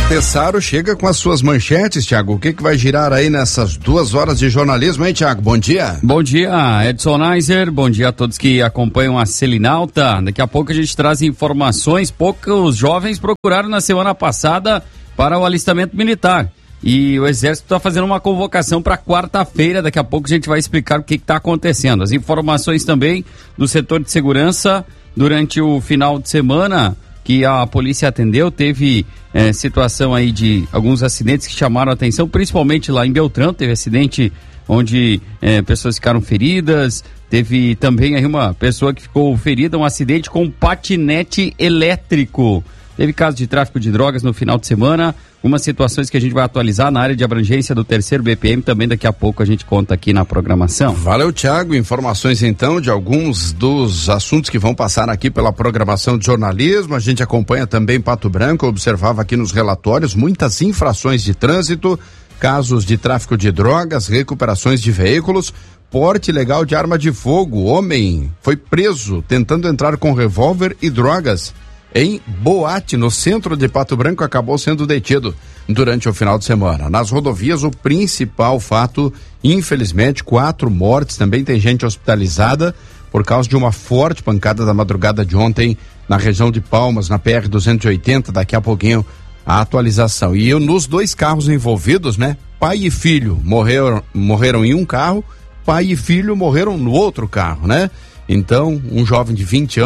Tessaro chega com as suas manchetes, Thiago. O que vai girar aí nessas 2 horas de jornalismo, hein, Thiago? Bom dia. Bom dia, Edson Neiser. Bom dia a todos que acompanham a Selinalta. Daqui a pouco a gente traz informações. Poucos jovens procuraram na semana passada para o alistamento militar. E o Exército está fazendo uma convocação para quarta-feira. Daqui a pouco a gente vai explicar o que está acontecendo. As informações também do setor de segurança durante o final de semana que a polícia atendeu, teve situação aí de alguns acidentes que chamaram a atenção, principalmente lá em Beltrão, teve acidente onde pessoas ficaram feridas, teve também aí uma pessoa que ficou ferida, um acidente com um patinete elétrico. Teve caso de tráfico de drogas no final de semana, algumas situações que a gente vai atualizar na área de abrangência do 3º BPM, também daqui a pouco a gente conta aqui na programação. Valeu, Thiago. Informações então de alguns dos assuntos que vão passar aqui pela programação de jornalismo. A gente acompanha também Pato Branco, observava aqui nos relatórios muitas infrações de trânsito, casos de tráfico de drogas, recuperações de veículos, porte ilegal de arma de fogo. Homem foi preso tentando entrar com revólver e drogas em boate, no centro de Pato Branco, acabou sendo detido durante o final de semana. Nas rodovias, o principal fato, infelizmente, 4 mortes, também tem gente hospitalizada por causa de uma forte pancada da madrugada de ontem na região de Palmas, na PR-280, daqui a pouquinho a atualização. E nos 2 carros envolvidos, né? Pai e filho morreram em um carro, pai e filho morreram no outro carro, né? Então, um jovem de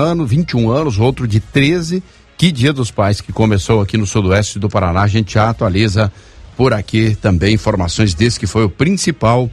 21 anos, outro de 13. Que Dia dos Pais que começou aqui no sudoeste do Paraná. A gente já atualiza por aqui também informações desse que foi o principal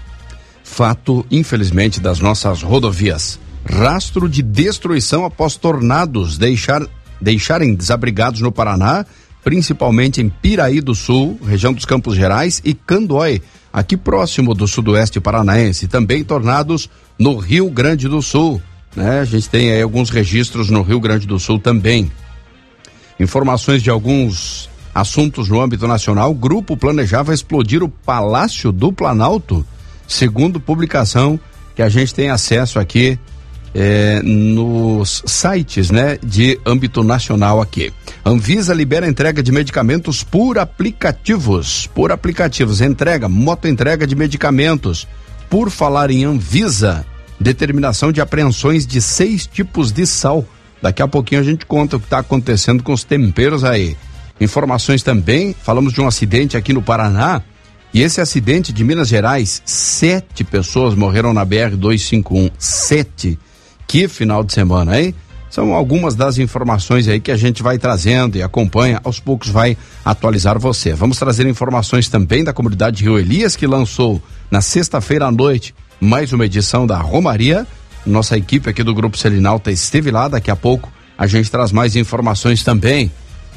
fato, infelizmente, das nossas rodovias. Rastro de destruição após tornados deixarem desabrigados no Paraná, principalmente em Piraí do Sul, região dos Campos Gerais, e Candói, aqui próximo do sudoeste paranaense. Também tornados no Rio Grande do Sul, né? A gente tem aí alguns registros no Rio Grande do Sul também. Informações de alguns assuntos no âmbito nacional. O grupo planejava explodir o Palácio do Planalto, segundo publicação que a gente tem acesso aqui nos sites, né, de âmbito nacional aqui. Anvisa libera entrega de medicamentos por aplicativos. Entrega, motoentrega de medicamentos. Por falar em Anvisa, determinação de apreensões de 6 tipos de sal. Daqui a pouquinho a gente conta o que está acontecendo com os temperos aí. Informações também, falamos de um acidente aqui no Paraná, e esse acidente de Minas Gerais, 7 pessoas morreram na BR-251. 7. Que final de semana, hein? São algumas das informações aí que a gente vai trazendo e acompanha, aos poucos vai atualizar você. Vamos trazer informações também da comunidade Rio Elias, que lançou na sexta-feira à noite mais uma edição da Romaria. Nossa equipe aqui do Grupo Selinalta esteve lá, daqui a pouco a gente traz mais informações também.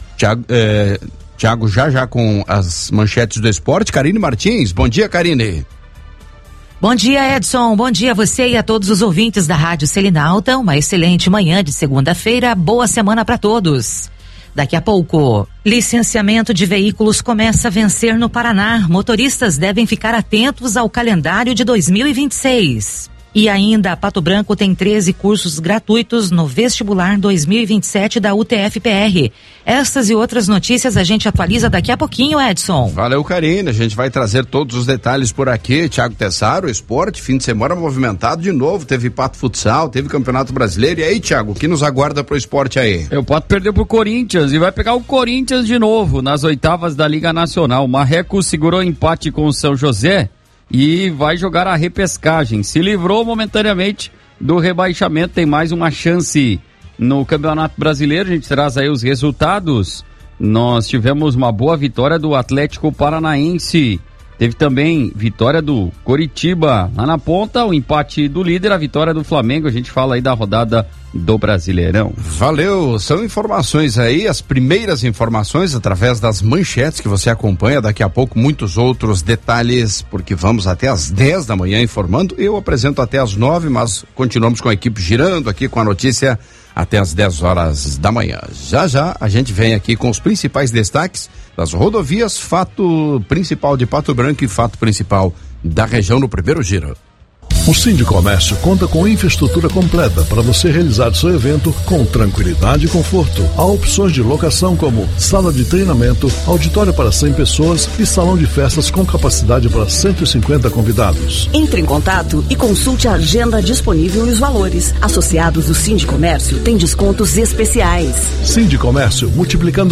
Thiago, já com as manchetes do esporte. Karine Martins, bom dia, Karine. Bom dia, Edson. Bom dia a você e a todos os ouvintes da Rádio Selinalta. Uma excelente manhã de segunda-feira. Boa semana para todos. Daqui a pouco, licenciamento de veículos começa a vencer no Paraná. Motoristas devem ficar atentos ao calendário de 2026. E ainda, Pato Branco tem 13 cursos gratuitos no vestibular 2027 da UTF-PR. Essas e outras notícias a gente atualiza daqui a pouquinho, Edson. Valeu, Karine. A gente vai trazer todos os detalhes por aqui. Thiago Tessaro, esporte, fim de semana movimentado de novo. Teve Pato Futsal, teve Campeonato Brasileiro. E aí, Thiago, o que nos aguarda pro esporte aí? O Pato perdeu pro Corinthians e vai pegar o Corinthians de novo nas oitavas da Liga Nacional. O Marreco segurou empate com o São José e vai jogar a repescagem. Se livrou momentaneamente do rebaixamento, tem mais uma chance no Campeonato Brasileiro. A gente traz aí os resultados. Nós tivemos uma boa vitória do Atlético Paranaense. Teve também vitória do Coritiba lá na ponta, o empate do líder, a vitória do Flamengo. A gente fala aí da rodada do Brasileirão. Valeu, são informações aí, as primeiras informações através das manchetes que você acompanha. Daqui a pouco muitos outros detalhes, porque vamos até às 10 da manhã informando. Eu apresento até às 9, mas continuamos com a equipe girando aqui com a notícia até às 10 horas da manhã. Já a gente vem aqui com os principais destaques das rodovias, fato principal de Pato Branco e fato principal da região no primeiro giro. O Sindicomércio conta com infraestrutura completa para você realizar seu evento com tranquilidade e conforto. Há opções de locação como sala de treinamento, auditório para 100 pessoas e salão de festas com capacidade para 150 convidados. Entre em contato e consulte a agenda disponível e os valores. Associados do Sindicomércio têm descontos especiais. Sindicomércio, multiplicando